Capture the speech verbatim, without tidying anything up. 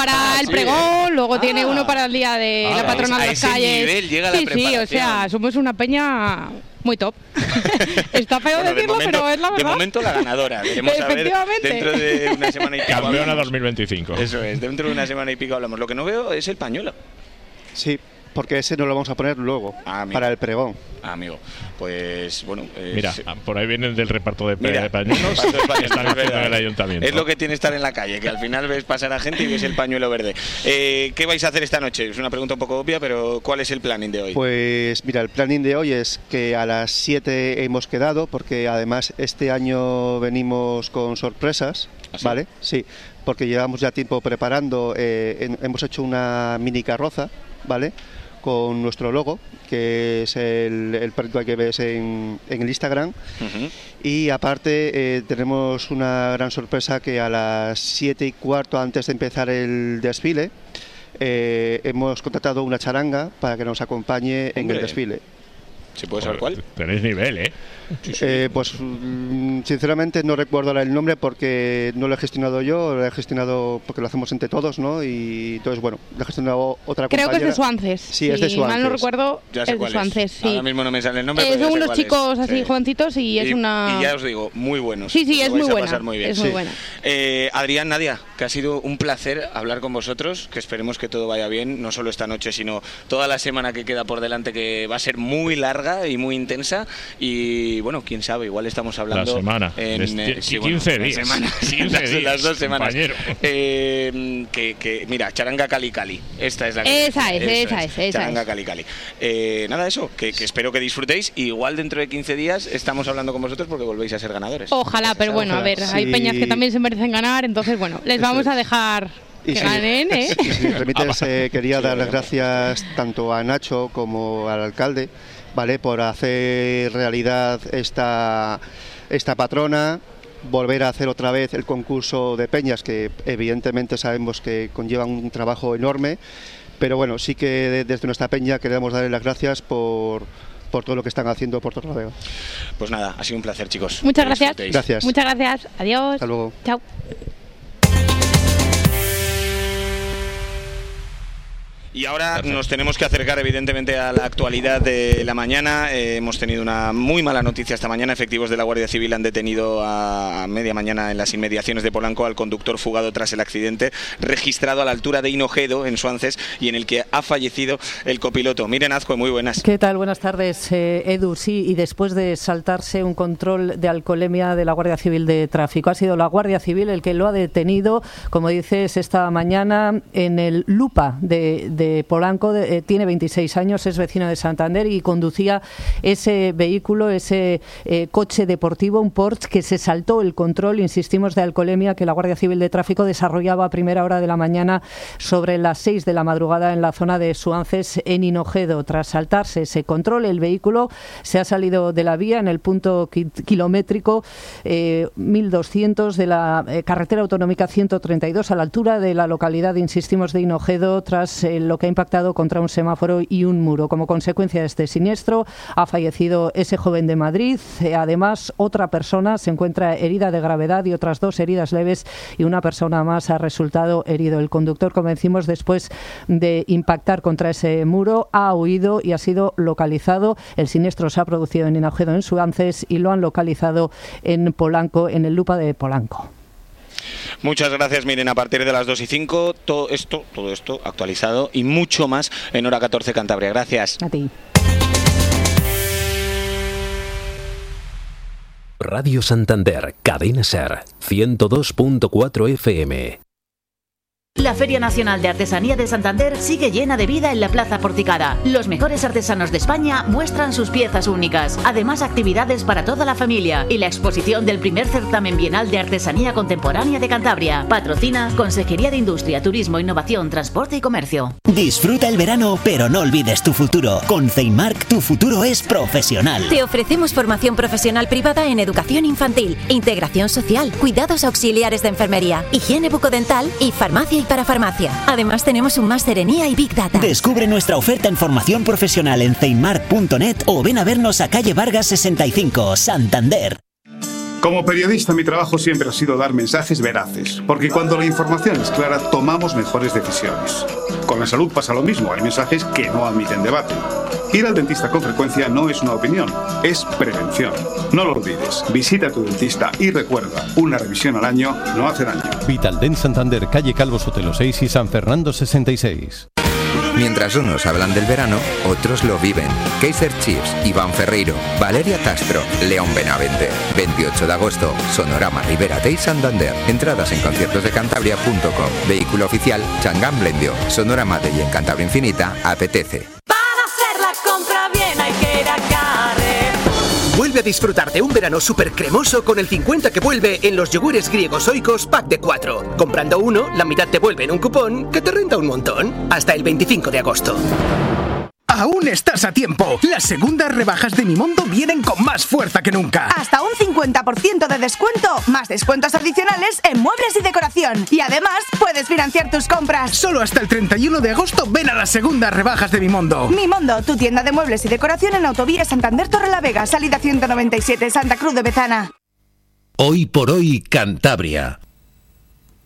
para el pregón, ¿eh? Luego ah. tiene uno para el día de ah, la patrona de las calles. Nivel llega sí, la sí, o sea, somos una peña muy top. Está feo bueno, decirlo, de momento, pero es la verdad. De momento la ganadora. Veremos a ver dentro de una semana y pico. Campeona dos mil veinticinco. Eso es, dentro de una semana y pico hablamos. Lo que no veo es el pañuelo. Sí, porque ese no lo vamos a poner luego, ah, para el pregón. Ah, amigo, pues bueno... Es... Mira, por ahí vienen del reparto de, Mira, de pañuelos. De pañuelos están haciendo en el ayuntamiento. Es lo que tiene estar en la calle, que al final ves pasar a gente y ves el pañuelo verde. Eh, ¿Qué vais a hacer esta noche? Es una pregunta un poco obvia, pero ¿cuál es el planning de hoy? Pues mira, el planning de hoy es que a las siete hemos quedado, porque además este año venimos con sorpresas, ¿Ah, sí? ¿vale? Sí, porque llevamos ya tiempo preparando, eh, en, hemos hecho una mini carroza, ¿vale?, con nuestro logo, que es el, el perrito que ves en, en el Instagram. Uh-huh. Y aparte eh, tenemos una gran sorpresa, que a las siete y cuarto, antes de empezar el desfile, eh, hemos contratado una charanga para que nos acompañe en Hombre. el desfile. ¿Se puede saber cuál? Tenéis nivel, ¿eh? Sí, sí. Eh, pues sinceramente no recuerdo el nombre, porque no lo he gestionado yo, lo he gestionado porque lo hacemos entre todos, ¿no? Y entonces, bueno, lo he gestionado otra Creo compañera. que es de Suances. Sí, es de si Suances. mal no recuerdo, ya sé es de Suances, es. sí. Ahora mismo no me sale el nombre, eh, pero son ya sé unos chicos es. así sí. jovencitos y, y es y, una... Y ya os digo, muy buenos. Sí, sí, es muy buena. Pasar muy bien. Es sí. muy buena. Eh, Adrián, Nadia, que ha sido un placer hablar con vosotros, que esperemos que todo vaya bien, no solo esta noche, sino toda la semana que queda por delante, que va a ser muy larga y muy intensa. Y bueno, quién sabe, igual estamos hablando... La semana. En, eh, sí, quince bueno, días. Semanas, quince las, días, las dos semanas. Eh, que, que, mira, Charanga Cali Cali. Esta es la que Esa es, esa es, esa Charanga es. Cali Cali. Eh, nada, eso, que, que espero que disfrutéis. Igual dentro de quince días estamos hablando con vosotros porque volvéis a ser ganadores. Ojalá, pero bueno, a ver, sí. hay peñas que también se merecen ganar, entonces bueno, les vamos a dejar... Que si, ganen, ¿eh? Y si me permites, eh, quería dar las gracias tanto a Nacho como al alcalde, ¿vale?, por hacer realidad esta, esta patrona, volver a hacer otra vez el concurso de peñas, que evidentemente sabemos que conlleva un trabajo enorme, pero bueno, sí que desde nuestra peña queremos darles las gracias por... por todo lo que están haciendo por Torrelavega. Pues nada, ha sido un placer, chicos. Muchas gracias. Gracias. Muchas gracias. Adiós. Hasta luego. Chao. Y ahora nos tenemos que acercar evidentemente a la actualidad de la mañana. Eh, hemos tenido una muy mala noticia esta mañana. Efectivos de la Guardia Civil han detenido a, a media mañana en las inmediaciones de Polanco al conductor fugado tras el accidente registrado a la altura de Hinojedo, en Suances, y en el que ha fallecido el copiloto. Miren, Azcue, muy buenas. ¿Qué tal? Buenas tardes, eh, Edu. Sí, y después de saltarse un control de alcoholemia de la Guardia Civil de Tráfico, ha sido la Guardia Civil el que lo ha detenido, como dices, esta mañana en el Lupa de, de de Polanco, de, eh, tiene veintiséis años, es vecino de Santander y conducía ese vehículo, ese eh, coche deportivo, un Porsche, que se saltó el control, insistimos, de alcoholemia que la Guardia Civil de Tráfico desarrollaba a primera hora de la mañana sobre las seis de la madrugada en la zona de Suances, en Hinojedo. Tras saltarse ese control, el vehículo se ha salido de la vía en el punto kilométrico eh, mil doscientos de la eh, carretera autonómica ciento treinta y dos, a la altura de la localidad, insistimos, de Hinojedo, tras eh, lo que ha impactado contra un semáforo y un muro. Como consecuencia de este siniestro ha fallecido ese joven de Madrid. Eh, además, otra persona se encuentra herida de gravedad y otras dos heridas leves, y una persona más ha resultado herido. El conductor, como decimos, después de impactar contra ese muro, ha huido y ha sido localizado. El siniestro se ha producido en Hinojedo, en Suances, y lo han localizado en Polanco, en el Lupa de Polanco. Muchas gracias. Miren, a partir de las dos y cinco, todo esto, todo esto actualizado y mucho más en Hora catorce Cantabria. Gracias. A ti. Radio Santander, Cadena Ser, ciento dos punto cuatro F M. La Feria Nacional de Artesanía de Santander sigue llena de vida en la Plaza Porticada. Los mejores artesanos de España muestran sus piezas únicas. Además, actividades para toda la familia y la exposición del primer certamen bienal de artesanía contemporánea de Cantabria. Patrocina Consejería de Industria, Turismo, Innovación, Transporte y Comercio. Disfruta el verano, pero no olvides tu futuro. Con Ceimarc, tu futuro es profesional. Te ofrecemos formación profesional privada en educación infantil, integración social, cuidados auxiliares de enfermería, higiene bucodental y farmacia y para farmacia. Además, tenemos un máster en I A y Big Data. Descubre nuestra oferta en formación profesional en ceimarc punto net o ven a vernos a calle Vargas sesenta y cinco, Santander. Como periodista, mi trabajo siempre ha sido dar mensajes veraces, porque cuando la información es clara, tomamos mejores decisiones. Con la salud pasa lo mismo, hay mensajes que no admiten debate. Ir al dentista con frecuencia no es una opinión, es prevención. No lo olvides, visita a tu dentista y recuerda, una revisión al año no hace daño. Vitaldent Santander, calle Calvo Sotelo seis y San Fernando sesenta y seis. Mientras unos hablan del verano, otros lo viven. Kaiser Chiefs, Iván Ferreiro, Valeria Castro, León Benavente. veintiocho de agosto, Sonorama Ribera Day Santander. Entradas en conciertos de cantabria punto com. Vehículo oficial, Changán Blendio. Sonorama Day en Cantabria Infinita, apetece. Para hacer la compra bien hay que ir a Carrefour. Vuelve a disfrutar de un verano súper cremoso con el cincuenta que vuelve en los yogures griegos Oikos pack de cuatro. Comprando uno, la mitad te vuelve en un cupón que te renta un montón. Hasta el veinticinco de agosto. Aún estás a tiempo. Las segundas rebajas de Mimondo vienen con más fuerza que nunca. Hasta un cincuenta por ciento de descuento, más descuentos adicionales en muebles y decoración. Y además, puedes financiar tus compras. Solo hasta el treinta y uno de agosto ven a las segundas rebajas de Mimondo. Mimondo, tu tienda de muebles y decoración en Autovía Santander Torrelavega, salida ciento noventa y siete, Santa Cruz de Bezana. Hoy por hoy, Cantabria.